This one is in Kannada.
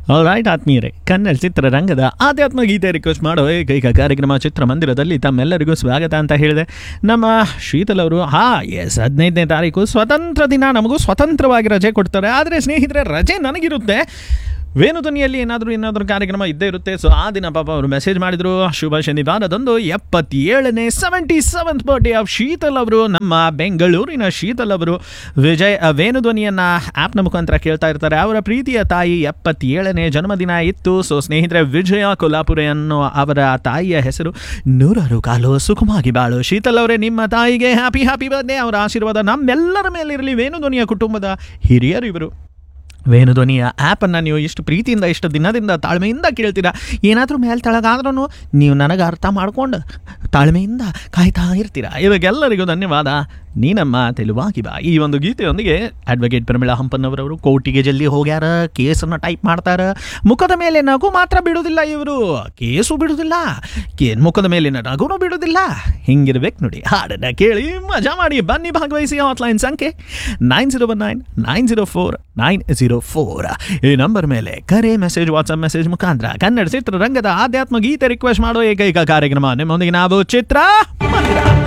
ರೈಟ್ ಆತ್ಮೀಯರೇ, ಕನ್ನಡ ಚಿತ್ರರಂಗದ ಆಧ್ಯಾತ್ಮ ಗೀತೆ ರಿಕ್ವೆಸ್ಟ್ ಮಾಡೋ ಏಕೈಕ ಕಾರ್ಯಕ್ರಮ ಚಿತ್ರಮಂದಿರದಲ್ಲಿ ತಮ್ಮೆಲ್ಲರಿಗೂ ಸ್ವಾಗತ ಅಂತ ಹೇಳಿದೆ. ನಮ್ಮ ಶೀತಲ್ ಅವರು 15ನೇ ತಾರೀಕು ಸ್ವತಂತ್ರ ದಿನ, ನಮಗೂ ಸ್ವತಂತ್ರವಾಗಿ ರಜೆ ಕೊಡ್ತಾರೆ. ಆದರೆ ಸ್ನೇಹಿತರೆ, ರಜೆ ನನಗಿರುತ್ತೆ, ವೇಣುಧ್ವನಿಯಲ್ಲಿ ಏನಾದರೂ ಕಾರ್ಯಕ್ರಮ ಇದ್ದೇ ಇರುತ್ತೆ. ಸೊ ಆ ದಿನ ಪಾಪ ಅವರು ಮೆಸೇಜ್ ಮಾಡಿದರು, ಶುಭ ಶನಿವಾರದಂದು 77ನೇ 77th ಬರ್ಡೇ ಆಫ್ ಶೀತಲ್ ಅವರು. ನಮ್ಮ ಬೆಂಗಳೂರಿನ ಶೀತಲ್ ಅವರು ವೇಣುಧ್ವನಿಯನ್ನು ಆ್ಯಪ್ನ ಮುಖಾಂತರ ಕೇಳ್ತಾ ಇರ್ತಾರೆ. ಅವರ ಪ್ರೀತಿಯ ತಾಯಿ 77ನೇ ಜನ್ಮದಿನ ಇತ್ತು. ಸೊ ಸ್ನೇಹಿತರೆ, ವಿಜಯ ಕೊಲ್ಲಾಪುರೆ ಅನ್ನೋ ಅವರ ತಾಯಿಯ ಹೆಸರು. 100 ಕಾಲು ಸುಖವಾಗಿ ಬಾಳು. ಶೀತಲ್ ಅವರೇ, ನಿಮ್ಮ ತಾಯಿಗೆ ಹ್ಯಾಪಿ ಬರ್ಡೇ. ಅವರ ಆಶೀರ್ವಾದ ನಮ್ಮೆಲ್ಲರ ಮೇಲಿರಲಿ. ವೇಣುಧ್ವನಿಯ ಕುಟುಂಬದ ಹಿರಿಯರು ಇವರು. ವೇಣುಧ್ವನಿಯ ಆ್ಯಪನ್ನು ನೀವು ಇಷ್ಟು ಪ್ರೀತಿಯಿಂದ, ಇಷ್ಟು ದಿನದಿಂದ, ತಾಳ್ಮೆಯಿಂದ ಕೇಳ್ತೀರಾ. ಏನಾದರೂ ಮೇಲೆ ತಳಗಾದ್ರೂ ನೀವು ನನಗೆ ಅರ್ಥ ಮಾಡ್ಕೊಂಡು ತಾಳ್ಮೆಯಿಂದ ಕಾಯ್ತಾ ಇರ್ತೀರಾ. ಇದಕ್ಕೆಲ್ಲರಿಗೂ ಧನ್ಯವಾದ. ನೀನಮ್ಮ ತೆಲುವಾಗಿ ಬಾ. ಈ ಒಂದು ಗೀತೆಯೊಂದಿಗೆ ಅಡ್ವೊಕೇಟ್ ಪ್ರಮೀಳಾ ಹಂಪನ್ನವರವರು ಕೋರ್ಟಿಗೆ ಜಲ್ದಿ ಹೋಗ್ಯಾರ, ಕೇಸನ್ನು ಟೈಪ್ ಮಾಡ್ತಾರೆ. ಮುಖದ ಮೇಲೆ ನಗು ಮಾತ್ರ ಬಿಡೋದಿಲ್ಲ ಇವರು, ಕೇಸು ಬಿಡೋದಿಲ್ಲ, ಮುಖದ ಮೇಲಿನ ನಗುನೂ ಬಿಡೋದಿಲ್ಲ. ಹಿಂಗಿರ್ಬೇಕು ನೋಡಿ. ಹಾಡನ್ನು ಕೇಳಿ ಮಜಾ ಮಾಡಿ. ಬನ್ನಿ, ಭಾಗವಹಿಸಿ. ಹಾಟ್ಲೈನ್ ಸಂಖ್ಯೆ 9019049004 ಈ ನಂಬರ್ ಮೇಲೆ ಕರೆ, ಮೆಸೇಜ್, ವಾಟ್ಸಪ್ ಮೆಸೇಜ್ ಮುಖಾಂತರ ಕನ್ನಡ ಚಿತ್ರರಂಗದ ಆಧ್ಯಾತ್ಮ ಗೀತೆ ರಿಕ್ವೆಸ್ಟ್ ಮಾಡೋ ಏಕೈಕ ಕಾರ್ಯಕ್ರಮ. ನಿಮ್ಮೊಂದಿಗೆ ನಾವು ಚಿತ್ರ ಮಂದಿರ.